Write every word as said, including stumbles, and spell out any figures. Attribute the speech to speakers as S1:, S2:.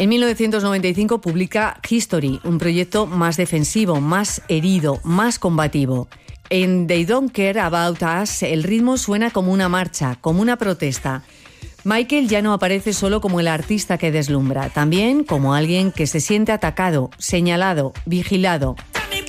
S1: En mil novecientos noventa y cinco publica History, un proyecto más defensivo, más herido, más combativo. En They Don't Care About Us, el ritmo suena como una marcha, como una protesta. Michael ya no aparece solo como el artista que deslumbra, también como alguien que se siente atacado, señalado, vigilado.